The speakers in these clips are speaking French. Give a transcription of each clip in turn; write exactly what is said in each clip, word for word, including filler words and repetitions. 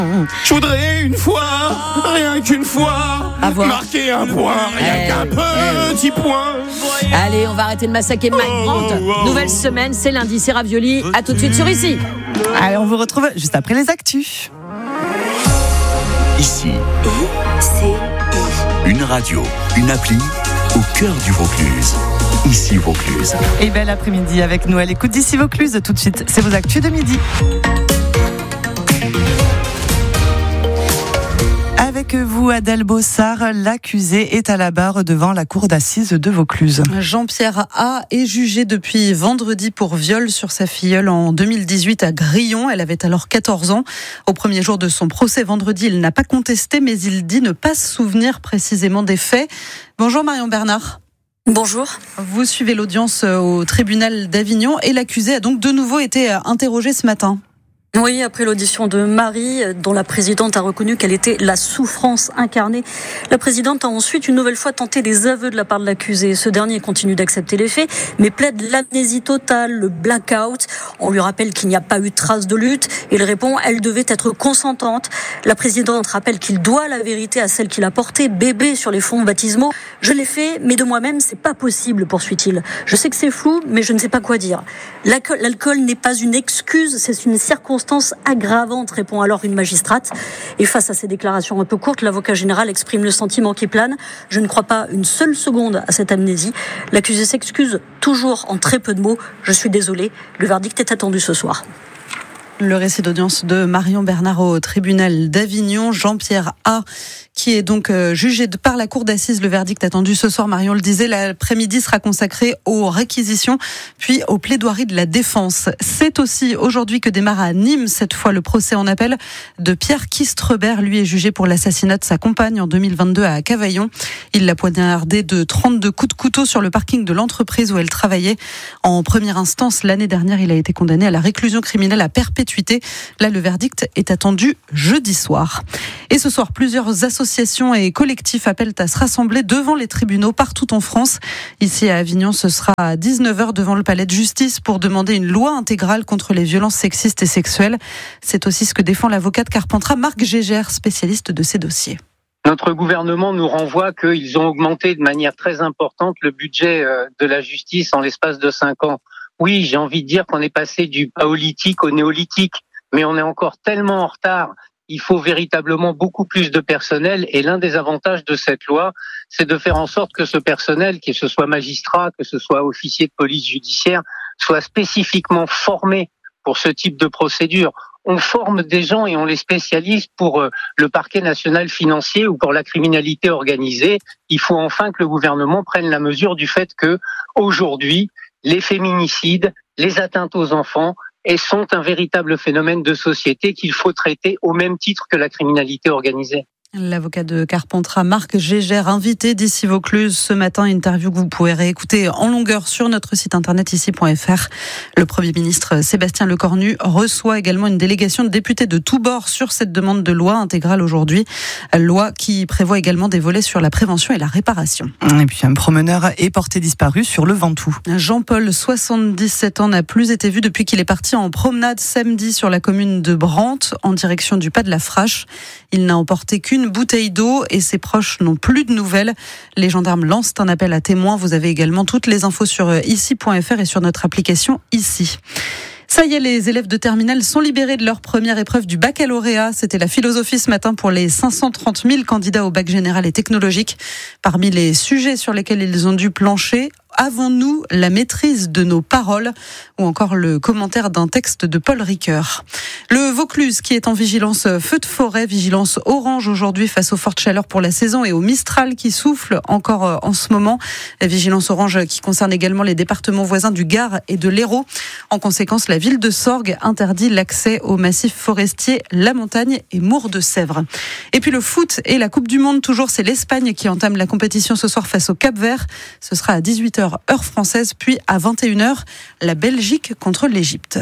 Je voudrais une fois, rien qu'une fois, Avoir. marquer un point, rien Eh, qu'un petit point. Allez, on va arrêter de massacrer Mike Brandt. Nouvelle semaine, c'est lundi, c'est Ravioli. À tout de suite sur Ici. Allez, on vous retrouve juste après les actus. Ici, une radio, une appli au cœur du Vaucluse. Ici Vaucluse. Et bel après-midi avec nous à l'écoute d'Ici Vaucluse. Tout de suite, c'est vos actus de midi. Avec vous, Adèle Bossard, l'accusé est à la barre devant la cour d'assises de Vaucluse. Jean-Pierre A est jugé depuis vendredi pour viol sur sa filleule en deux mille dix-huit à Grillon. Elle avait alors quatorze ans. Au premier jour de son procès vendredi, il n'a pas contesté, mais il dit ne pas se souvenir précisément des faits. Bonjour Marion Bernard. Bonjour. Vous suivez l'audience au tribunal d'Avignon et l'accusé a donc de nouveau été interrogé ce matin. Oui, après l'audition de Marie, dont la présidente a reconnu qu'elle était la souffrance incarnée, la présidente a ensuite une nouvelle fois tenté des aveux de la part de l'accusé. Ce dernier continue d'accepter les faits, mais plaide l'amnésie totale, le blackout. On lui rappelle qu'il n'y a pas eu de trace de lutte. Il répond, elle devait être consentante. La présidente rappelle qu'il doit la vérité à celle qu'il a portée, bébé sur les fonds baptismaux. Je l'ai fait, mais de moi-même, c'est pas possible, poursuit-il. Je sais que c'est flou, mais je ne sais pas quoi dire. L'alcool, l'alcool n'est pas une excuse, c'est une circonstance aggravante, répond alors une magistrate. Et face à ces déclarations un peu courtes, l'avocat général exprime le sentiment qui plane. Je ne crois pas une seule seconde à cette amnésie. L'accusé s'excuse toujours en très peu de mots. Je suis désolé. Le verdict est attendu ce soir. Le récit d'audience de Marion Bernard au tribunal d'Avignon. Jean-Pierre A, qui est donc jugé par la cour d'assises. Le verdict attendu ce soir, Marion le disait, l'après-midi sera consacré aux réquisitions, puis aux plaidoiries de la défense. C'est aussi aujourd'hui que démarre à Nîmes, cette fois, le procès en appel de Pierre Kistrebert. Lui est jugé pour l'assassinat de sa compagne en deux mille vingt-deux à Cavaillon. Il l'a poignardée de trente-deux coups de couteau sur le parking de l'entreprise où elle travaillait. En première instance, l'année dernière, il a été condamné à la réclusion criminelle à perpétuité. Là, le verdict est attendu jeudi soir. Et ce soir, plusieurs associations et collectifs appellent à se rassembler devant les tribunaux partout en France. Ici à Avignon, ce sera à dix-neuf heures devant le palais de justice pour demander une loi intégrale contre les violences sexistes et sexuelles. C'est aussi ce que défend l'avocat de Carpentras, Marc Gégère, spécialiste de ces dossiers. Notre gouvernement nous renvoie qu'ils ont augmenté de manière très importante le budget de la justice en l'espace de cinq ans. Oui, j'ai envie de dire qu'on est passé du paléolithique au néolithique, mais on est encore tellement en retard. Il faut véritablement beaucoup plus de personnel et l'un des avantages de cette loi, c'est de faire en sorte que ce personnel, que ce soit magistrat, que ce soit officier de police judiciaire, soit spécifiquement formé pour ce type de procédure. On forme des gens et on les spécialise pour le parquet national financier ou pour la criminalité organisée. Il faut enfin que le gouvernement prenne la mesure du fait que aujourd'hui, les féminicides, les atteintes aux enfants, et sont un véritable phénomène de société qu'il faut traiter au même titre que la criminalité organisée. L'avocat de Carpentras, Marc Gégère, invité d'Ici Vaucluse ce matin, interview que vous pourrez réécouter en longueur sur notre site internet ici point f r. Le Premier ministre Sébastien Lecornu reçoit également une délégation de députés de tous bords sur cette demande de loi intégrale aujourd'hui. Loi qui prévoit également des volets sur la prévention et la réparation. Et puis un promeneur est porté disparu sur le Ventoux. Jean-Paul, soixante-dix-sept ans, n'a plus été vu depuis qu'il est parti en promenade samedi sur la commune de Brandt en direction du Pas de la Frache. Il n'a emporté qu'une bouteille d'eau et ses proches n'ont plus de nouvelles. Les gendarmes lancent un appel à témoins. Vous avez également toutes les infos sur ici point f r et sur notre application Ici. Ça y est, les élèves de terminale sont libérés de leur première épreuve du baccalauréat. C'était la philosophie ce matin pour les cinq cent trente mille candidats au bac général et technologique. Parmi les sujets sur lesquels ils ont dû plancher, avons-nous la maîtrise de nos paroles? Ou encore le commentaire d'un texte de Paul Ricoeur. Le Vaucluse qui est en vigilance feu de forêt, vigilance orange aujourd'hui face aux fortes chaleurs pour la saison et au Mistral qui souffle encore en ce moment. Vigilance orange qui concerne également les départements voisins du Gard et de l'Hérault. En conséquence, la ville de Sorgues interdit l'accès au massif forestier La Montagne et Mours de Sèvres. Et puis le foot et la Coupe du Monde, toujours c'est l'Espagne qui entame la compétition ce soir face au Cap-Vert. Ce sera à dix-huit heures heure française, puis à vingt et une heures, la Belgique contre l'Égypte.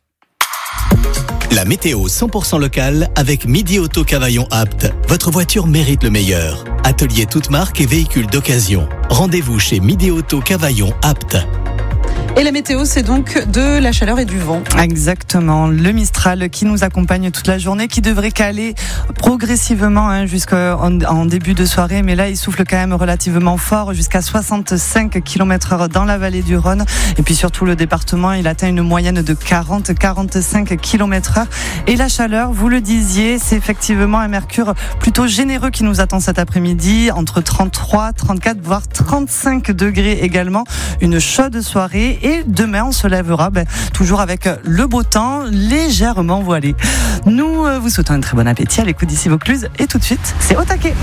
La météo cent pour cent locale avec Midi Auto Cavaillon Apt. Votre voiture mérite le meilleur. Atelier toute marque et véhicules d'occasion. Rendez-vous chez Midi Auto Cavaillon Apt. Et la météo, c'est donc de la chaleur et du vent. Exactement. Le Mistral qui nous accompagne toute la journée, qui devrait caler progressivement hein, jusqu'en en début de soirée. Mais là, il souffle quand même relativement fort, jusqu'à soixante-cinq kilomètres heure dans la vallée du Rhône. Et puis surtout, le département, il atteint une moyenne de quarante à quarante-cinq kilomètres heure. Et la chaleur, vous le disiez, c'est effectivement un mercure plutôt généreux qui nous attend cet après-midi, entre trente-trois, trente-quatre, voire trente-cinq degrés également. Une chaude soirée. Et demain, on se lèvera ben, toujours avec le beau temps, légèrement voilé. Nous euh, vous souhaitons un très bon appétit à l'écoute d'ici Vaucluse. Et tout de suite, c'est au taquet.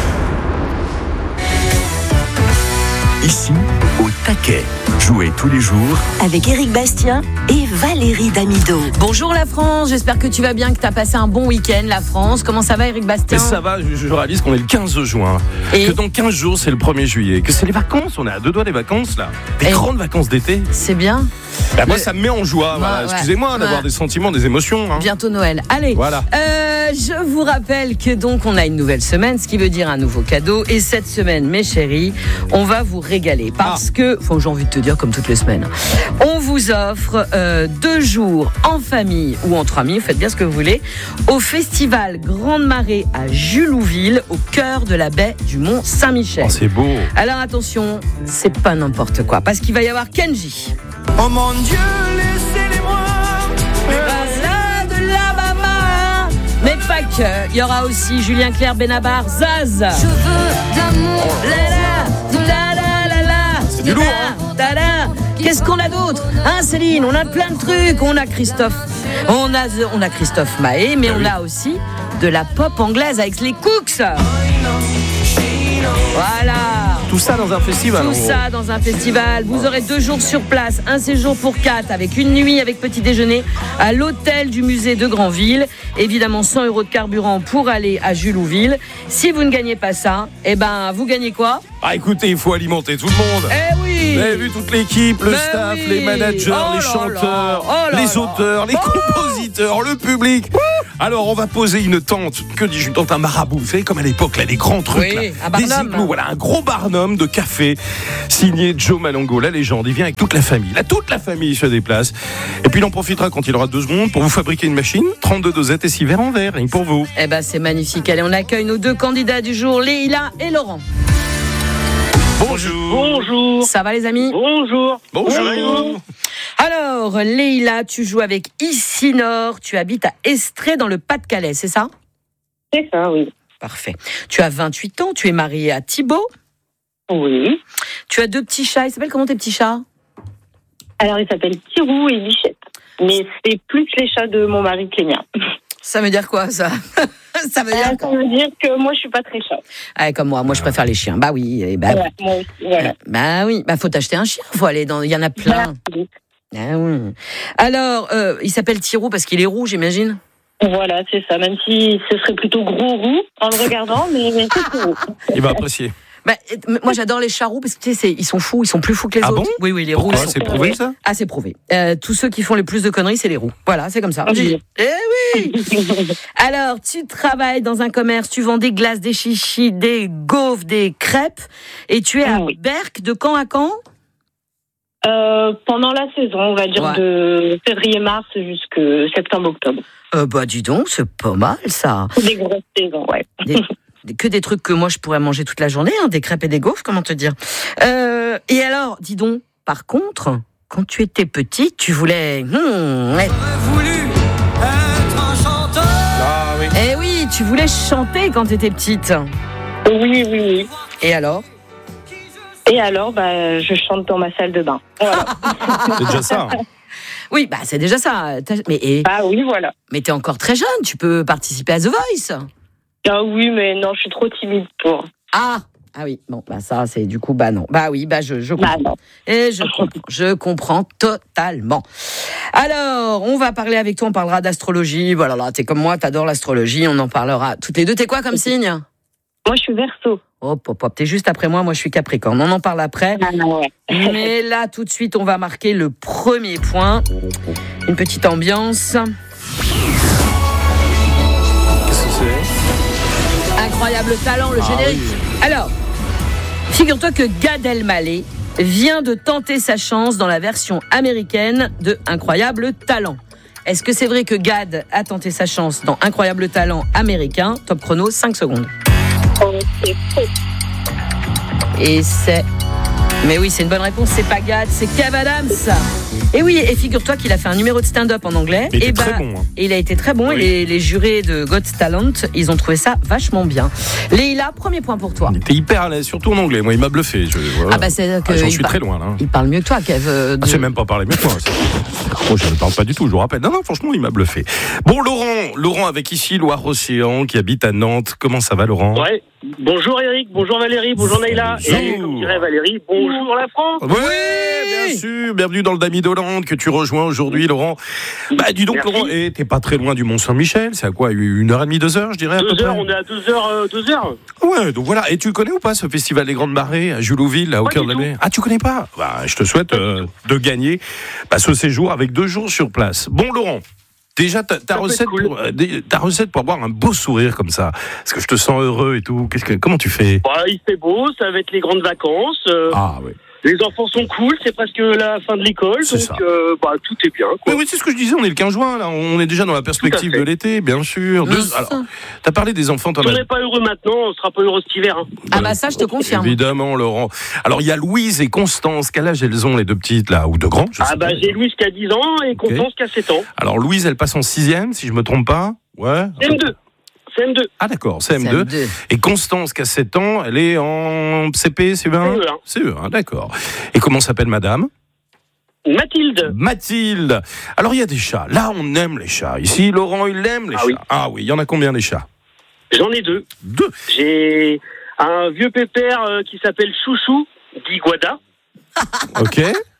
Ici, au taquet. Jouez tous les jours avec Éric Bastien et Valérie Damido. Bonjour la France, j'espère que tu vas bien, que tu as passé un bon week-end la France. Comment ça va Éric Bastien ? Et ça va, je, je réalise qu'on est le quinze juin, et que dans quinze jours c'est le premier juillet, que c'est les vacances, on est à deux doigts des vacances là, des et grandes vacances d'été. C'est bien. Bah, moi, le... ça me met en joie. Voilà. Ouais, excusez-moi ouais. d'avoir ouais. des sentiments, des émotions. Hein. Bientôt Noël. Allez. Voilà. Euh, je vous rappelle que donc on a une nouvelle semaine, ce qui veut dire un nouveau cadeau. Et cette semaine, mes chéris, on va vous régaler parce ah. que, faut, j'ai envie de te dire comme toutes les semaines, on vous offre euh, deux jours en famille ou entre amis, faites bien ce que vous voulez, au festival Grande Marée à Julouville, au cœur de la baie du Mont Saint-Michel. Oh, c'est beau. Alors attention, c'est pas n'importe quoi, parce qu'il va y avoir Kenji. Oh mon Dieu, laissez-les-moi. Voilà de la maman. Mais pas que. Il y aura aussi Julien Clerc, Benabar, Zaz. Je veux d'amour. La la la la la la. C'est du lourd. Hein. Qu'est-ce qu'on a d'autre, hein Céline? On a plein de trucs. On a Christophe. On a on a Christophe Maé, mais ah, on oui. a aussi de la pop anglaise avec les Cooks. Voilà. Tout ça dans un festival. Tout ça dans un festival. Vous aurez deux jours sur place, un séjour pour quatre, avec une nuit avec petit déjeuner à l'hôtel du musée de Granville. Évidemment, cent euros de carburant pour aller à Julouville. Si vous ne gagnez pas ça, eh ben, vous gagnez quoi? Ah, écoutez, il faut alimenter tout le monde. Eh oui. Vous avez vu toute l'équipe, le Mais staff, oui. les managers, oh les chanteurs, là là. les oh auteurs, les oh. compositeurs, le public. Alors, on va poser une tente, que dis-je, une tente, un marabout, vous savez, comme à l'époque, là, les grands trucs, oui, là. Un barnum. Des igloos, voilà, un gros barnum de café, signé Joe Malongo, la légende. Il vient avec toute la famille. Là, toute la famille se déplace. Et puis, il en profitera quand il aura deux secondes pour vous fabriquer une machine, trente-deux dosettes et six verres en verre, rien que pour vous. Eh ben, c'est magnifique. Allez, on accueille nos deux candidats du jour, Leïla et Laurent. Bonjour. Bonjour. Ça va les amis? Bonjour. Bonjour. Bonjour. Alors, Leïla, tu joues avec Ici-Nord. Tu habites à Estrée dans le Pas-de-Calais, c'est ça? C'est ça, oui. Parfait. Tu as vingt-huit ans, tu es mariée à Thibaut. Oui. Tu as deux petits chats. Ils s'appellent comment tes petits chats? Alors, ils s'appellent Pirou et Bichette. Mais c'est plus les chats de mon mari que les miens. Ça veut dire quoi, ça? Ça veut dire, euh, ça veut dire que moi, je suis pas très chat. Ah, comme moi, moi, je préfère les chiens. Bah oui. Et bah, ouais, moi aussi, voilà. Bah oui. Bah, faut t'acheter un chien. Faut aller dans. Il y en a plein. Voilà. Ah oui. Alors, euh, il s'appelle Thiro parce qu'il est roux, j'imagine. Voilà, c'est ça. Même si ce serait plutôt gros roux en le regardant, mais, mais c'est roux. Il va apprécier. Bah, moi j'adore les chats roux parce que tu sais, c'est, ils sont fous, ils sont plus fous que les ah autres. Bon oui, oui, les Pourquoi roux. C'est prouvé ça? Ah, c'est prouvé. Euh, tous ceux qui font le plus de conneries, c'est les roux. Voilà, c'est comme ça. Ah, oui. Eh oui. Alors, tu travailles dans un commerce, tu vends des glaces, des chichis, des gaufres, des crêpes, et tu es à oui. Berck de quand à quand? Euh, pendant la saison, on va dire ouais. de février-mars jusqu'à septembre-octobre. Euh, bah dis donc, c'est pas mal ça. Des grosses saisons, ouais. Des, que des trucs que moi je pourrais manger toute la journée, hein, des crêpes et des gaufres, comment te dire. Euh, et alors, dis donc, par contre, quand tu étais petite, tu voulais... Hmm, ouais. voulu être un chanteur. Ah oui. Eh oui, tu voulais chanter quand tu étais petite. Oui, oui, oui. Et alors? Et alors, bah, je chante dans ma salle de bain. Voilà. C'est déjà ça. Oui, bah c'est déjà ça. Mais, et, ah oui, voilà. Mais t'es encore très jeune, tu peux participer à The Voice. Ah oui, mais non, je suis trop timide pour. Ah Ah oui, bon, bah ça, c'est du coup, bah non. Bah oui, bah je, je comprends. Bah non. Et je comprends, je comprends totalement. Alors, on va parler avec toi, on parlera d'astrologie. Voilà, là, t'es comme moi, t'adores l'astrologie, on en parlera toutes les deux. T'es quoi comme signe? Moi, je suis Verseau. Hop, hop, hop, t'es juste après moi, moi je suis Capricorne. On en parle après. Ah non, ouais. Mais là, tout de suite, on va marquer le premier point. Une petite ambiance. Qu'est-ce que c'est? Incroyable talent, le ah, générique. Oui. Alors, figure-toi que Gad Elmaleh vient de tenter sa chance dans la version américaine de Incroyable Talent. Est-ce que c'est vrai que Gad a tenté sa chance dans Incroyable Talent américain? Top chrono, cinq secondes. Oh, c'est faux. Et c'est... Mais oui, c'est une bonne réponse, c'est pas Gad, c'est Kev Adams. Et oui, et figure-toi qu'il a fait un numéro de stand-up en anglais. Il était et bah, très bon. Hein. Et il a été très bon, Oui. et les, les jurés de Got Talent, ils ont trouvé ça vachement bien. Leïla, premier point pour toi. Il était hyper à l'aise, surtout en anglais. Moi, il m'a bluffé. Je, voilà. Ah bah c'est que Ah, j'en il suis par- très loin là. Il parle mieux que toi, Kev. euh, de- Ah, je sais même pas parler mieux que moi. c'est- Moi, je ne parle pas du tout, je vous rappelle. Non, non, franchement, il m'a bluffé. Bon, Laurent, Laurent avec ici Loire-Océan, qui habite à Nantes. Comment ça va, Laurent? Ouais. Bonjour Eric, bonjour Valérie, bonjour Naïla. Bonjour. Et comme dirait Valérie, bonjour la France. Oui, bien sûr. Bienvenue dans le Damidoland que tu rejoins aujourd'hui, Laurent. Bah, dis donc, Merci. Laurent, et t'es pas très loin du Mont-Saint-Michel. C'est à quoi, une heure et demie, deux heures, je dirais à peu Deux près heures, on est à deux heures, euh, deux heures. Ouais, donc voilà. Et tu connais ou pas ce festival des Grandes Marées à Julouville, là, au Pas cœur du de la tout. mer? Ah, tu connais pas? Bah, je te souhaite euh, de gagner bah, ce séjour avec deux jours sur place. Bon, Laurent. Déjà, ta, ta Ça peut recette, être cool. pour, euh, des- ta recette pour avoir un beau sourire comme ça. Parce que je te sens heureux et tout. Qu'est-ce que, comment tu fais? Bah, il fait beau, ça va être les grandes vacances. euh, Ah, oui. Les enfants sont cool, c'est presque la fin de l'école, C'est donc ça. euh, bah, tout est bien. Mais Quoi. oui, c'est ce que je disais. On est le quinze juin, là. On est déjà dans la perspective Tout à fait. de l'été, bien sûr. Bien Deux- sûr. alors, t'as parlé des enfants, t'en Si on as. n'est pas heureux maintenant, on sera pas heureux cet hiver. Hein. Ah bah ça, je te confirme. Évidemment, Laurent. Alors, il y a Louise et Constance. Quel âge elles ont, les deux petites, là? Ou deux grands? je Ah sais bah pas. j'ai Louise qui a dix ans et Constance qui a sept ans. Alors, Louise, elle passe en sixième, si je me trompe pas. Ouais. C M deux. C M deux. Ah, d'accord, C M deux. C M deux. Et Constance, qui a sept ans, elle est en C P, C E un? C E un. C E un, d'accord. Et comment s'appelle madame? Mathilde. Mathilde. Alors, il y a des chats. Là, on aime les chats. Ici, Laurent, il aime les Ah chats. oui. Ah oui, il y en a combien, les chats? J'en ai deux. Deux. J'ai un vieux pépère euh, qui s'appelle Chouchou, dit Guada, Ok.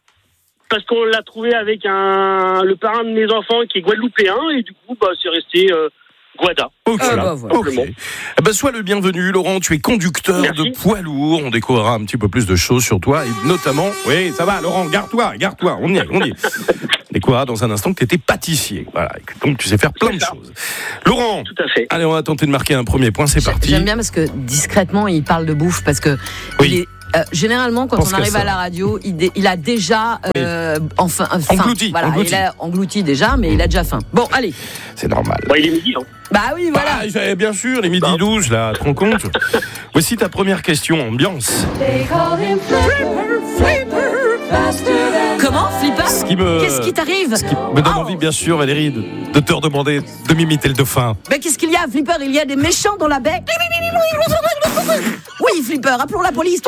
parce qu'on l'a trouvé avec un le parrain de mes enfants qui est guadeloupéen, et du coup, bah, c'est resté euh, Guada. Ok. Ah bah voilà. Ok. Eh ben, sois le bienvenu, Laurent. Tu es conducteur Merci. de poids lourd. On découvrira un petit peu plus de choses sur toi. Et notamment, oui, ça va, Laurent, garde-toi, garde-toi. On y est, on y est. On découvrira dans un instant que tu étais pâtissier. Voilà. Et que donc, tu sais faire plein de C'est ça. choses. Laurent. Tout à fait. Allez, on va tenter de marquer un premier point. C'est parti. J'aime bien parce que discrètement, il parle de bouffe parce que Oui. il est, euh, généralement, quand Pense on qu'à arrive ça. à la radio, il, dé- il a déjà euh, enfin, enfin, Englouti, voilà, englouti. il a englouti déjà, mais il a déjà faim. Bon, allez. C'est normal. Bah, il est midi. Hein. Bah oui, voilà. Bah, j'avais bien sûr, les midi Bah. douze, là, te rends compte? Voici ta première question, ambiance. Comment, Flipper? Ce qui me, Qu'est-ce qui t'arrive? ce qui me donne Oh. envie, bien sûr, Valérie, de, de te redemander de m'imiter le dauphin. Mais qu'est-ce qu'il y a, Flipper? Il y a des méchants dans la baie. Oui, Flipper, appelons la police.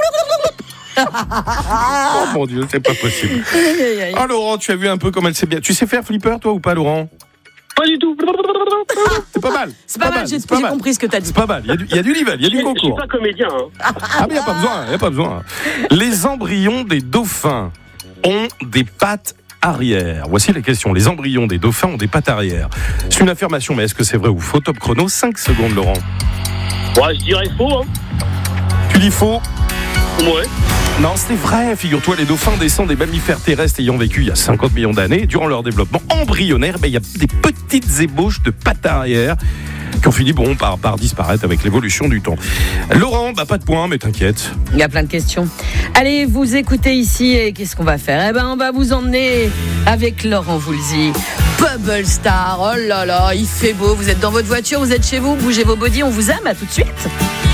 Oh mon Dieu, c'est pas possible. Ah, Laurent, tu as vu un peu comment elle sait bien. Tu sais faire Flipper, toi, ou pas, Laurent? Pas du tout. C'est pas mal. C'est pas mal, j'ai c'est pas j'ai mal. compris ce que t'as dit. C'est pas mal. Il y a du, il y a du niveau, il y a Je du suis concours. pas comédien. Hein. Ah, mais il n'y a pas besoin, il n'y a pas besoin. Les embryons des dauphins ont des pattes arrière. Voici la question. Les embryons des dauphins ont des pattes arrière. C'est une affirmation, mais est-ce que c'est vrai ou faux? Top chrono, cinq secondes, Laurent. Ouais, je dirais faux. Hein. Tu dis faux? Ouais. Non, c'est vrai. Figure-toi, les dauphins descendent des mammifères terrestres ayant vécu il y a cinquante millions d'années. Durant leur développement embryonnaire, ben, il y a des petites ébauches de pattes arrière qui ont fini bon, par, par disparaître avec l'évolution du temps. Laurent, bah, pas de point, mais t'inquiète. Il y a plein de questions. Allez, vous écoutez ici et qu'est-ce qu'on va faire? Eh ben, on va vous emmener avec Laurent Voulzy. Bubble Star, oh là là, il fait beau. Vous êtes dans votre voiture, vous êtes chez vous, bougez vos bodys, on vous aime, à tout de suite.